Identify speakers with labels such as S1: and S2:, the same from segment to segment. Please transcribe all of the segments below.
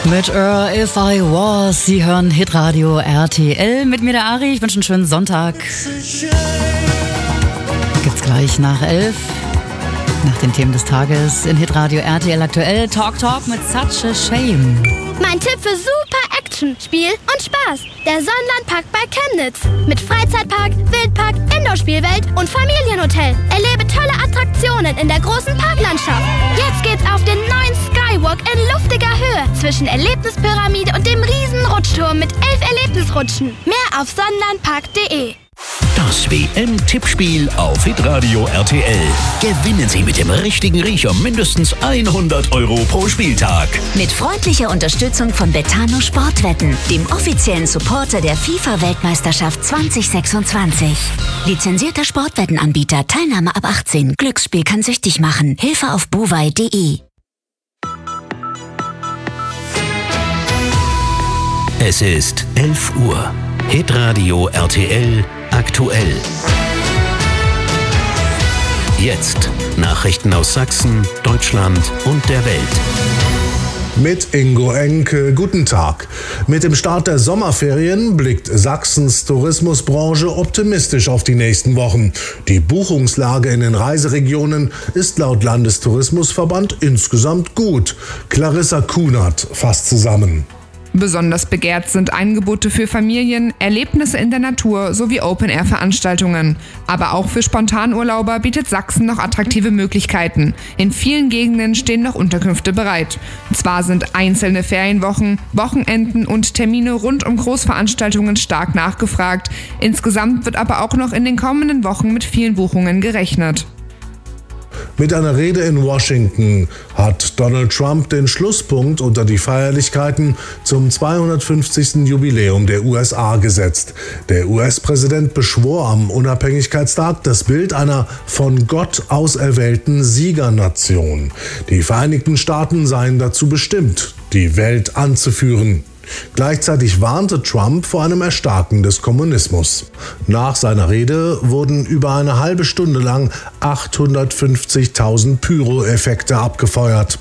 S1: Mit If I Was. Sie hören Hitradio RTL. Mit mir der Ari. Ich wünsche einen schönen Sonntag. Gibt's gleich nach 11. Nach den Themen des Tages in Hitradio RTL aktuell. Talk mit Such a Shame.
S2: Mein Tipp für super Action, Spiel und Spaß. Der Sonnenlandpark bei Chemnitz. Mit Freizeitpark, Wildpark, Indoor-Spielwelt und Familienhotel. Erlebe tolle Attraktionen in der großen Parklandschaft. Jetzt geht's auf den neuen Skywalk in luftiger Höhe zwischen Erlebnispyramide und dem riesen Rutschturm mit 11 Erlebnisrutschen. Mehr auf sonnenlandpark.de.
S3: Das WM-Tippspiel auf Hitradio RTL. Gewinnen Sie mit dem richtigen Riecher mindestens 100 € pro Spieltag.
S4: Mit freundlicher Unterstützung von Betano Sportwetten, dem offiziellen Supporter der FIFA-Weltmeisterschaft 2026. Lizenzierter Sportwettenanbieter, Teilnahme ab 18. Glücksspiel kann süchtig machen. Hilfe auf bovai.de.
S3: Es ist 11 Uhr. Hitradio RTL aktuell. Jetzt Nachrichten aus Sachsen, Deutschland und der Welt.
S5: Mit Ingo Enke, guten Tag. Mit dem Start der Sommerferien blickt Sachsens Tourismusbranche optimistisch auf die nächsten Wochen. Die Buchungslage in den Reiseregionen ist laut Landestourismusverband insgesamt gut. Clarissa Kunert fasst zusammen.
S6: Besonders begehrt sind Angebote für Familien, Erlebnisse in der Natur sowie Open-Air-Veranstaltungen. Aber auch für Spontanurlauber bietet Sachsen noch attraktive Möglichkeiten. In vielen Gegenden stehen noch Unterkünfte bereit. Zwar sind einzelne Ferienwochen, Wochenenden und Termine rund um Großveranstaltungen stark nachgefragt. Insgesamt wird aber auch noch in den kommenden Wochen mit vielen Buchungen gerechnet.
S5: Mit einer Rede in Washington hat Donald Trump den Schlusspunkt unter die Feierlichkeiten zum 250. Jubiläum der USA gesetzt. Der US-Präsident beschwor am Unabhängigkeitstag das Bild einer von Gott auserwählten Siegernation. Die Vereinigten Staaten seien dazu bestimmt, die Welt anzuführen. Gleichzeitig warnte Trump vor einem Erstarken des Kommunismus. Nach seiner Rede wurden über eine halbe Stunde lang 850.000 Pyro-Effekte abgefeuert.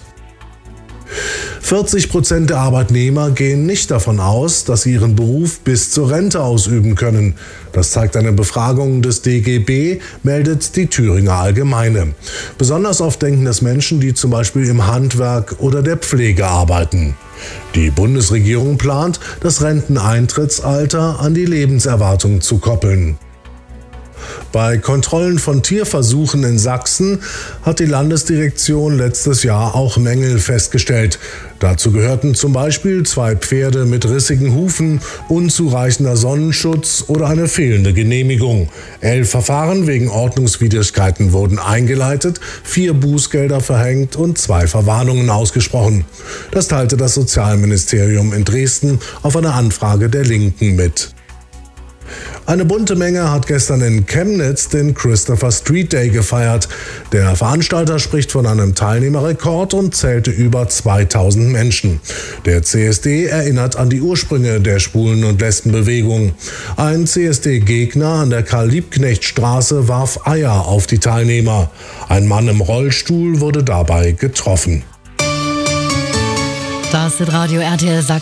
S5: 40% der Arbeitnehmer gehen nicht davon aus, dass sie ihren Beruf bis zur Rente ausüben können. Das zeigt eine Befragung des DGB, meldet die Thüringer Allgemeine. Besonders oft denken das Menschen, die zum Beispiel im Handwerk oder der Pflege arbeiten. Die Bundesregierung plant, das Renteneintrittsalter an die Lebenserwartung zu koppeln. Bei Kontrollen von Tierversuchen in Sachsen hat die Landesdirektion letztes Jahr auch Mängel festgestellt. Dazu gehörten zum Beispiel 2 Pferde mit rissigen Hufen, unzureichender Sonnenschutz oder eine fehlende Genehmigung. 11 Verfahren wegen Ordnungswidrigkeiten wurden eingeleitet, 4 Bußgelder verhängt und 2 Verwarnungen ausgesprochen. Das teilte das Sozialministerium in Dresden auf eine Anfrage der Linken mit. Eine bunte Menge hat gestern in Chemnitz den Christopher Street Day gefeiert. Der Veranstalter spricht von einem Teilnehmerrekord und zählte über 2000 Menschen. Der CSD erinnert an die Ursprünge der Schwulen- und Lesbenbewegung. Ein CSD-Gegner an der Karl-Liebknecht-Straße warf Eier auf die Teilnehmer. Ein Mann im Rollstuhl wurde dabei getroffen.
S1: Das ist Radio RTL